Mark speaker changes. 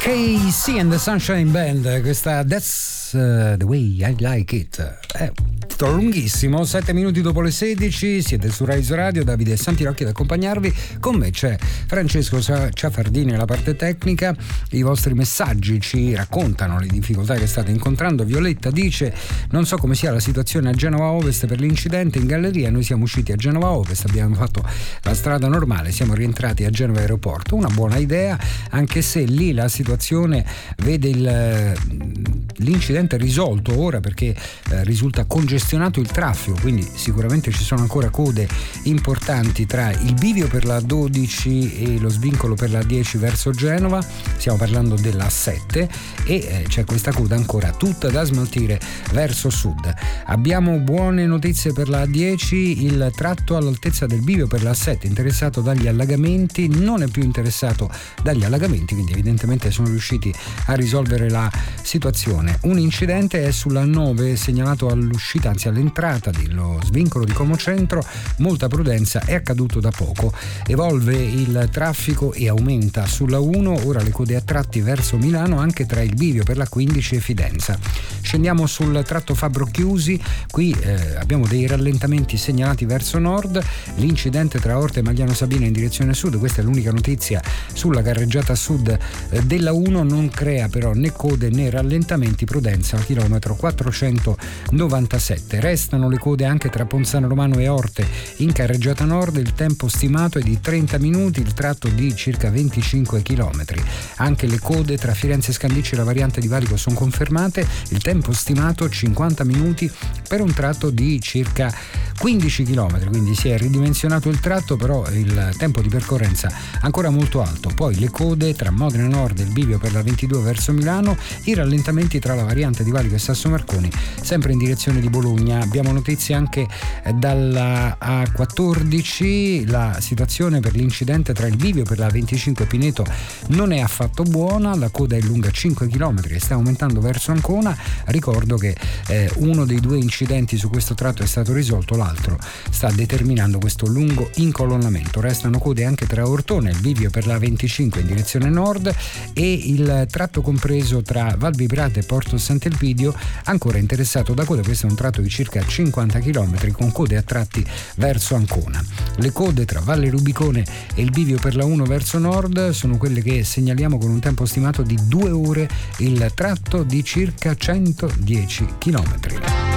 Speaker 1: KC and the Sunshine Band, questa That's the Way I Like It. Titolo lunghissimo, 7 minuti dopo le 16, siete su Rai Radio, Davide Santirocchi ad accompagnarvi. Con me c'è Francesco Ciafardini alla parte tecnica. I vostri messaggi ci raccontano le difficoltà che state incontrando. Violetta dice: non so come sia la situazione a Genova Ovest per l'incidente in galleria, noi siamo usciti a Genova Ovest, abbiamo fatto la strada normale, siamo rientrati a Genova Aeroporto. Una buona idea, anche se lì la situazione vede l'incidente risolto ora, perché risulta congestionato il traffico, quindi sicuramente ci sono ancora code importanti tra il bivio per la 12 e lo svincolo per la 10 verso Genova, stiamo parlando della 7, e c'è questa coda ancora tutta da smaltire verso sud. Abbiamo buone notizie per la 10, il tratto all'altezza del bivio per la 7 interessato dagli allagamenti non è più interessato dagli allagamenti, quindi evidentemente sono riusciti a risolvere la situazione. Un incidente è sulla 9 segnalato all'uscita, anzi all'entrata dello svincolo di Como Centro, molta prudenza, è accaduto da poco. Evolve il traffico e aumenta sulla 1, ora le code a tratti verso Milano anche tra il bivio per la 15 e Fidenza. Scendiamo sul tratto Fabbro Chiusi, qui abbiamo dei rallentamenti segnalati verso nord, l'incidente tra Orte e Magliano Sabina in direzione sud, questa è l'unica notizia sulla carreggiata sud della 1, non crea però né code né rallentamenti, prudenza al chilometro 497. Restano le code anche tra Ponzano Romano e Orte in carreggiata nord, il tempo stimato è di 30 minuti, il tratto di circa 25 km. Anche le code tra Firenze e Scandicci e la variante di Valico sono confermate, il tempo stimato 50 minuti per un tratto di circa 15 km, quindi si è ridimensionato il tratto, però il tempo di percorrenza ancora molto alto. Poi le code tra Modena Nord e il bivio per la 22 verso Milano, i rallentamenti tra la variante di Valico e Sasso Marconi sempre in direzione di Bologna. Abbiamo notizie anche dalla A14, la situazione per l'incidente tra il bivio per la 25 Pineto non è affatto buona, la coda è lunga 5 km e sta aumentando verso Ancona. Ricordo che uno dei due incidenti su questo tratto è stato risolto, l'altro sta determinando questo lungo incolonnamento. Restano code anche tra Ortona e il bivio per la 25 in direzione nord, e il tratto compreso tra Valvibrate e Porto Sant'Elpidio ancora interessato da code. Questo è un tratto di circa 50 km con code a tratti verso Ancona. Le code tra Valle Rubicone e il bivio per la 1 verso nord sono quelle che segnaliamo con un tempo stimato di 2 ore, il tratto di circa 110 km.